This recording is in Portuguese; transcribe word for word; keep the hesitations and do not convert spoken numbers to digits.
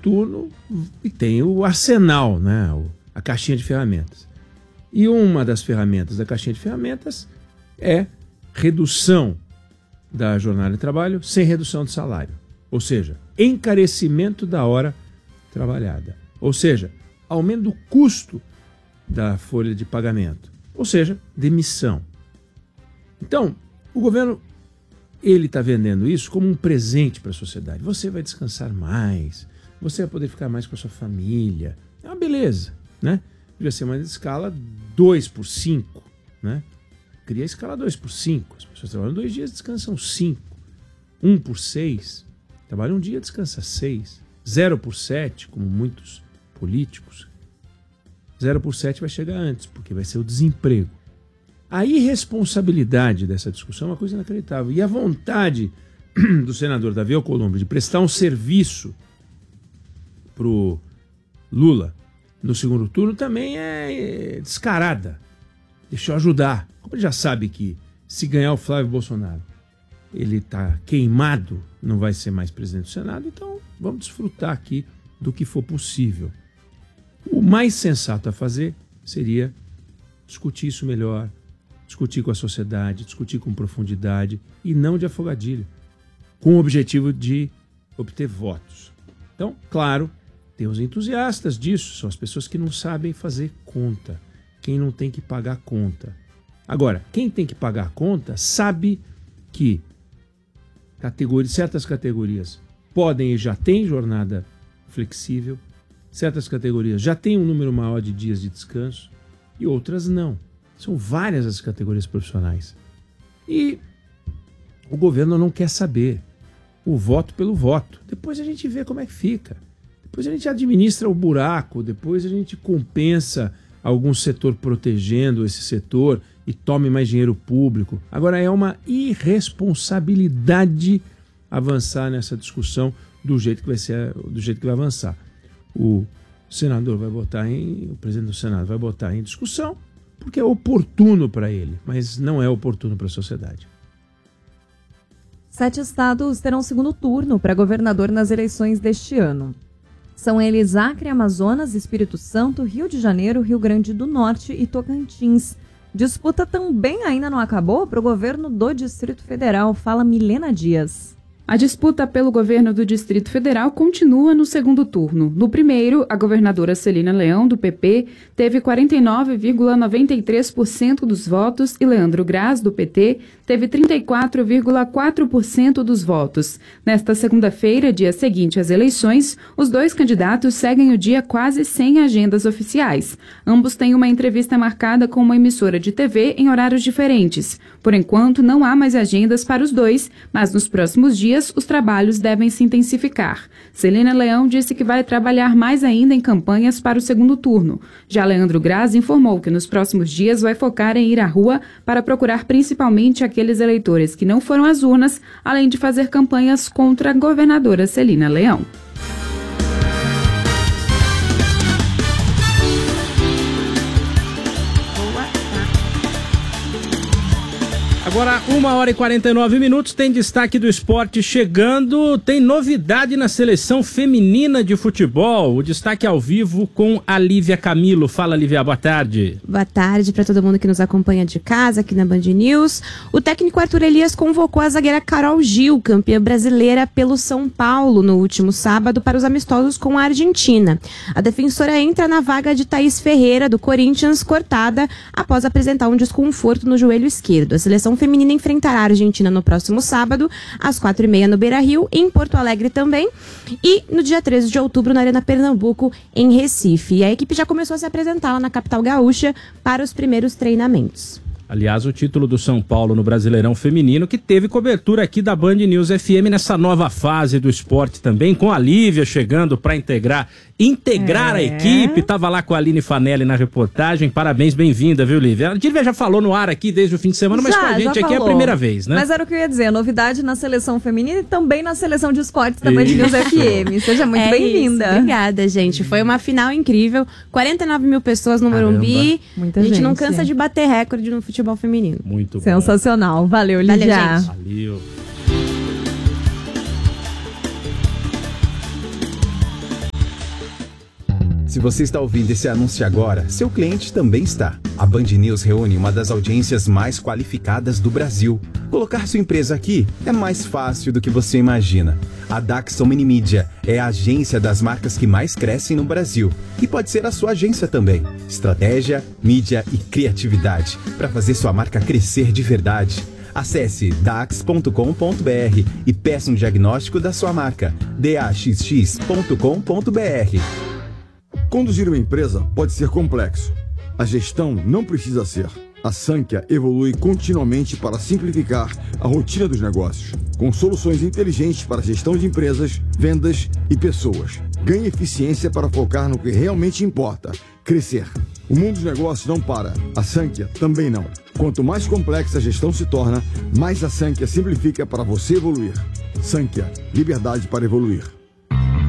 turno e tem o arsenal, né? A caixinha de ferramentas. E uma das ferramentas da caixinha de ferramentas é redução da jornada de trabalho sem redução de salário. Ou seja, encarecimento da hora trabalhada. Ou seja, aumento do custo da folha de pagamento. Ou seja, demissão. Então, o governo ele está vendendo isso como um presente para a sociedade. Você vai descansar mais, você vai poder ficar mais com a sua família. É uma beleza, né? Devia ser uma escala dois por cinco, né? Cria a escala dois por cinco. As pessoas trabalham dois dias, descansam cinco. um por seis, trabalha um dia, descansa seis. zero por sete, como muitos políticos. zero por sete vai chegar antes, porque vai ser o desemprego. A irresponsabilidade dessa discussão é uma coisa inacreditável. E a vontade do senador Davi Alcolumbre de prestar um serviço para o Lula no segundo turno também é descarada. Deixa eu ajudar. Como ele já sabe que se ganhar o Flávio Bolsonaro, ele está queimado, não vai ser mais presidente do Senado, então vamos desfrutar aqui do que for possível. O mais sensato a fazer seria discutir isso melhor, discutir com a sociedade, discutir com profundidade e não de afogadilho, com o objetivo de obter votos. Então, claro, tem os entusiastas disso, são as pessoas que não sabem fazer conta, quem não tem que pagar conta. Agora, quem tem que pagar conta sabe que categoria, certas categorias podem e já têm jornada flexível, certas categorias já têm um número maior de dias de descanso e outras não. São várias as categorias profissionais. E o governo não quer saber. O voto pelo voto. Depois a gente vê como é que fica. Depois a gente administra o buraco, depois a gente compensa algum setor protegendo esse setor e tome mais dinheiro público. Agora é uma irresponsabilidade avançar nessa discussão do jeito que vai ser, do jeito que vai avançar. O senador vai botar em, o presidente do Senado vai botar em discussão porque é oportuno para ele, mas não é oportuno para a sociedade. Sete estados terão segundo turno para governador nas eleições deste ano. São eles Acre, Amazonas, Espírito Santo, Rio de Janeiro, Rio Grande do Norte e Tocantins. Disputa também ainda não acabou para o governo do Distrito Federal. Fala Milena Dias. A disputa pelo governo do Distrito Federal continua no segundo turno. No primeiro, a governadora Celina Leão, do P P, teve quarenta e nove vírgula noventa e três por cento dos votos e Leandro Graz, do P T, teve trinta e quatro vírgula quatro por cento dos votos. Nesta segunda-feira, dia seguinte às eleições, os dois candidatos seguem o dia quase sem agendas oficiais. Ambos têm uma entrevista marcada com uma emissora de T V em horários diferentes. Por enquanto, não há mais agendas para os dois, mas nos próximos dias os trabalhos devem se intensificar. Celina Leão disse que vai trabalhar mais ainda em campanhas para o segundo turno. Já Leandro Graz informou que nos próximos dias vai focar em ir à rua para procurar principalmente aqueles eleitores que não foram às urnas, além de fazer campanhas contra a governadora Celina Leão. Agora, uma hora e quarenta e nove minutos, tem destaque do esporte chegando, tem novidade na seleção feminina de futebol. O destaque ao vivo com a Lívia Camilo. Fala, Lívia, boa tarde. Boa tarde para todo mundo que nos acompanha de casa, aqui na Band News. O técnico Arthur Elias convocou a zagueira Carol Gil, campeã brasileira pelo São Paulo, no último sábado, para os amistosos com a Argentina. A defensora entra na vaga de Thaís Ferreira, do Corinthians, cortada após apresentar um desconforto no joelho esquerdo. A seleção feminina enfrentará a Argentina no próximo sábado, às quatro e meia no Beira-Rio, em Porto Alegre também, e no dia treze de outubro na Arena Pernambuco, em Recife. E a equipe já começou a se apresentar lá na capital gaúcha para os primeiros treinamentos. Aliás, o título do São Paulo no Brasileirão Feminino, que teve cobertura aqui da Band News F M nessa nova fase do esporte também, com a Lívia chegando para integrar, integrar é. a equipe. Tava lá com a Aline Fanelli na reportagem. Parabéns, bem-vinda, viu, Lívia? A Lívia já falou no ar aqui desde o fim de semana, mas já, com a gente aqui é a primeira vez, né? Mas era o que eu ia dizer, novidade na seleção feminina e também na seleção de esportes da Band News F M. Seja muito é bem-vinda. Isso. Obrigada, gente. Foi uma final incrível. quarenta e nove mil pessoas no Caramba. Morumbi. Muita a gente, gente não cansa de bater recorde no futebol feminino. Muito bom. Sensacional. Valeu, Lívia. Valeu, gente. Valeu. Se você está ouvindo esse anúncio agora, seu cliente também está. A Band News reúne uma das audiências mais qualificadas do Brasil. Colocar sua empresa aqui é mais fácil do que você imagina. A Daxon Mini Mídia é a agência das marcas que mais crescem no Brasil. E pode ser a sua agência também. Estratégia, mídia e criatividade para fazer sua marca crescer de verdade. Acesse dax ponto com ponto b r e peça um diagnóstico da sua marca. d a x x ponto com ponto b r. Conduzir uma empresa pode ser complexo. A gestão não precisa ser. A Sankhya evolui continuamente para simplificar a rotina dos negócios, com soluções inteligentes para a gestão de empresas, vendas e pessoas. Ganhe eficiência para focar no que realmente importa, crescer. O mundo dos negócios não para, a Sankhya também não. Quanto mais complexa a gestão se torna, mais a Sankhya simplifica para você evoluir. Sankhya, liberdade para evoluir.